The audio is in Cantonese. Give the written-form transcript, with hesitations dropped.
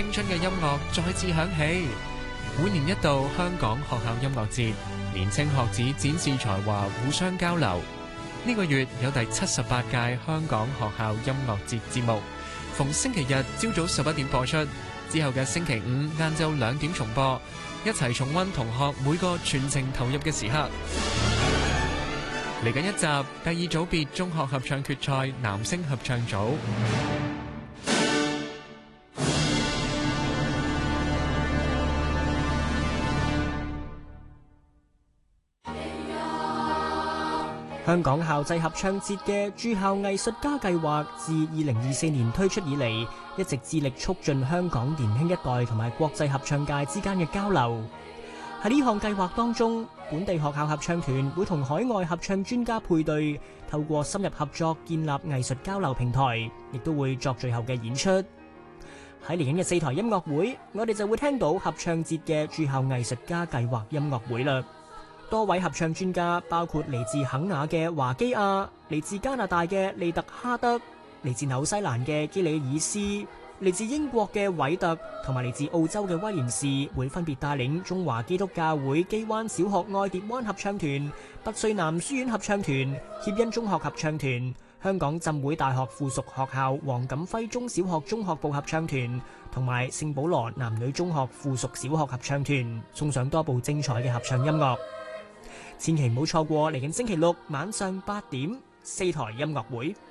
青春嘅音樂再次響起。每年一度香港學校音樂節，年青學子展示才華，互相交流。呢個月有第78屆香港學校音樂節節目，逢星期日朝早11點播出，之後嘅星期五晏晝2點重播，一齊重溫同學每個全程投入嘅時刻。嚟緊一集，第二組別中學合唱決賽男聲合唱組。 香港校際合唱節嘅駐校藝術家計劃自2024年推出以嚟，一直致力促進香港年輕一代同埋國際合唱界之間嘅交流。喺呢項計劃當中，本地學校合唱團會同海外合唱專家配對，透過深入合作建立藝術交流平台，亦都會作最後嘅演出。喺嚟緊嘅4台音樂會，我哋就會聽到合唱節嘅駐校藝術家計劃音樂會啦。多位合唱專家，包括嚟自肯亞嘅華基亞、嚟自加拿大嘅利特哈德、嚟自紐西蘭嘅基里爾斯、嚟自英國嘅韋特，同埋嚟自澳洲嘅威廉士，會分別帶領中華基督教會基灣小學愛蝶灣合唱團、拔萃男書院合唱團、協恩中學合唱團、香港浸會大學附屬學校黃錦輝中小學中學部合唱團，同埋聖保羅男女中學附屬小學合唱團，送上多部精彩嘅合唱音樂。千祈唔好錯過嚟緊星期六晚上8點4台音樂會。